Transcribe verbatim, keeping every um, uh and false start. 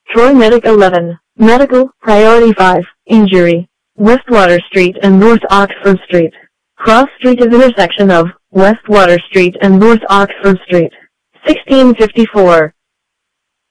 Troy Medic eleven. Medical, Priority five. Injury. Westwater Street and North Oxford Street. Cross Street is intersection of Westwater Street and North Oxford Street. sixteen fifty-four.